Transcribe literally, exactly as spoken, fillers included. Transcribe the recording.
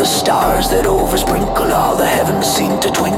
stars that oversprinkle all the heavens seem to twinkle.